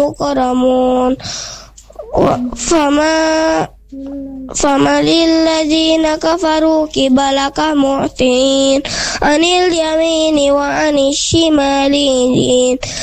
مكرمون فما للذين كفروا قبلك مهطعين عن اليمين وعن الشمال